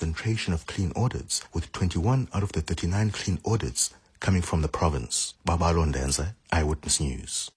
concentration of clean audits, with 21 out of the 39 clean audits coming from the province. Babalo Ndenza, Eyewitness News.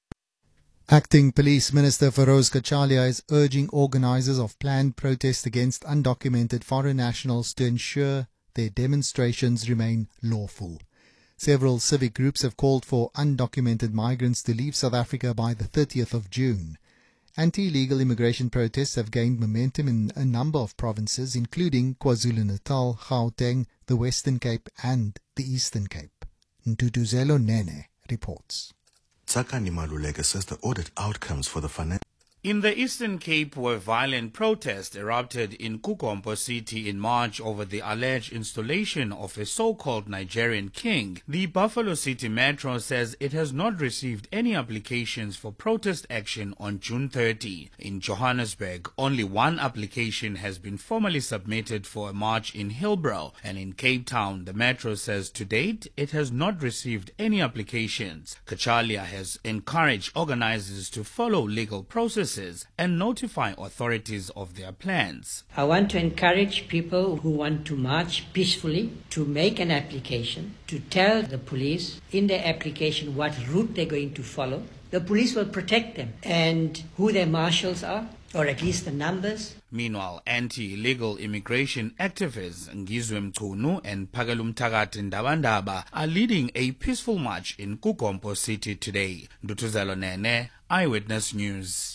Acting Police Minister Feroz Kachalia is urging organisers of planned protests against undocumented foreign nationals to ensure their demonstrations remain lawful. Several civic groups have called for undocumented migrants to leave South Africa by the 30th of June. Anti-illegal immigration protests have gained momentum in a number of provinces, including KwaZulu-Natal, Gauteng, the Western Cape and the Eastern Cape. Ntutuzelo Nene reports. Tsakani Maluleke says the audit outcomes for the financial... In the Eastern Cape, where violent protests erupted in Kukompo City in March over the alleged installation of a so-called Nigerian king, the Buffalo City Metro says it has not received any applications for protest action on June 30. In Johannesburg, only one application has been formally submitted for a march in Hillbrow, and in Cape Town, the Metro says to date it has not received any applications. Kachalia has encouraged organizers to follow legal processes and notify authorities of their plans. I want to encourage people who want to march peacefully to make an application, to tell the police in their application what route they're going to follow. The police will protect them and who their marshals are, or at least the numbers. Meanwhile, anti-illegal immigration activists Ngizwe Mchunu and Pagalum Tagat Ndabandaba are leading a peaceful march in Kukompo City today. Ndutuzelo Nene, Eyewitness News.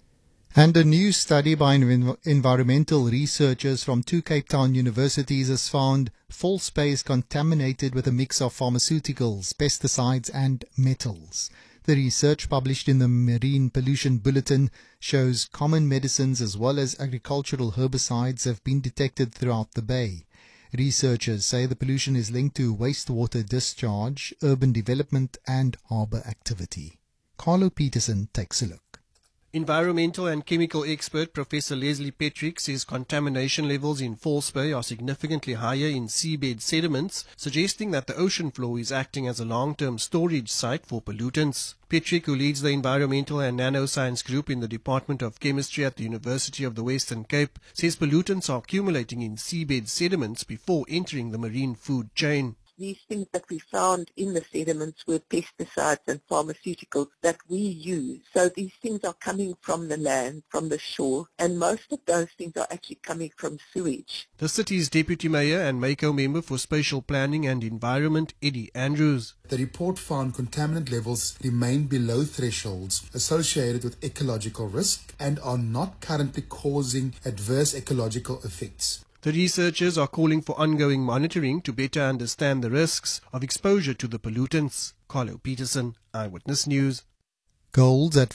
And a new study by environmental researchers from two Cape Town universities has found False Bay is contaminated with a mix of pharmaceuticals, pesticides and metals. The research published in the Marine Pollution Bulletin shows common medicines as well as agricultural herbicides have been detected throughout the bay. Researchers say the pollution is linked to wastewater discharge, urban development and harbour activity. Carlo Peterson takes a look. Environmental and chemical expert Professor Leslie Petrick says contamination levels in False Bay are significantly higher in seabed sediments, suggesting that the ocean floor is acting as a long-term storage site for pollutants. Petrick, who leads the Environmental and Nanoscience Group in the Department of Chemistry at the University of the Western Cape, says pollutants are accumulating in seabed sediments before entering the marine food chain. These things that we found in the sediments were pesticides and pharmaceuticals that we use. So these things are coming from the land, from the shore, and most of those things are actually coming from sewage. The city's Deputy Mayor and MACO member for Spatial Planning and Environment, Eddie Andrews. The report found contaminant levels remain below thresholds associated with ecological risk and are not currently causing adverse ecological effects. The researchers are calling for ongoing monitoring to better understand the risks of exposure to the pollutants. Carlo Peterson, Eyewitness News. Gold's at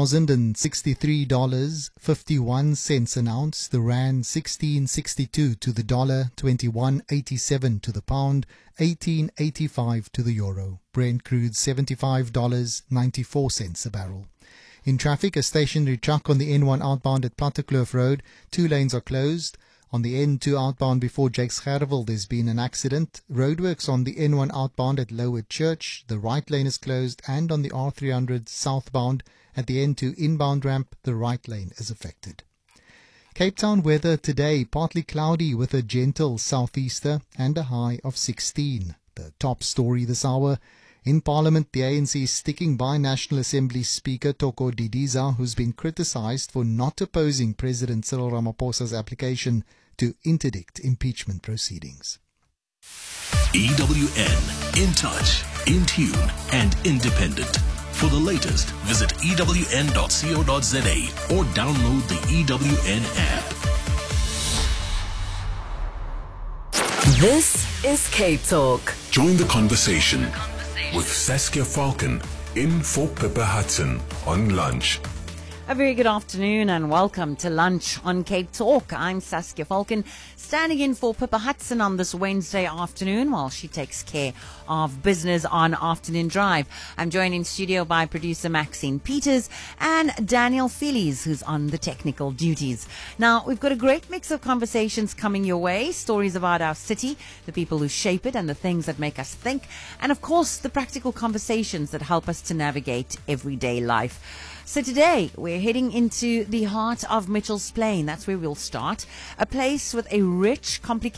$4,063.51 an ounce, the rand 16.62 to the dollar, 21.87 to the pound, 18.85 to the euro. Brent crude $75.94 a barrel. In traffic, a stationary truck on the N1 outbound at Plattekloof Road. 2 lanes are closed. On the N2 outbound before Jakes Gerwel, there's been an accident. Roadworks on the N1 outbound at Lower Church. The right lane is closed, and on the R300 southbound at the N2 inbound ramp, the right lane is affected. Cape Town weather today, partly cloudy with a gentle southeaster and a high of 16. The top story this hour. In Parliament, the ANC is sticking by National Assembly Speaker Toko Didiza, who's been criticized for not opposing President Cyril Ramaphosa's application to interdict impeachment proceedings. EWN, in touch, in tune and independent. For the latest, visit ewn.co.za or download the EWN app. This is Cape Talk. Join the conversation with Saskia Falcon in for Pippa Hudson on Lunch. A very good afternoon and welcome to Lunch on Cape Talk. I'm Saskia Falcon, standing in for Pippa Hudson on this Wednesday afternoon while she takes care of business on Afternoon Drive. I'm joined in studio by producer Maxine Peters and Daniel Phillies, who's on the technical duties. Now, we've got a great mix of conversations coming your way, stories about our city, the people who shape it and the things that make us think, and of course, the practical conversations that help us to navigate everyday life. So today, we're heading into the heart of Mitchell's Plain. That's where we'll start. A place with a rich, complicated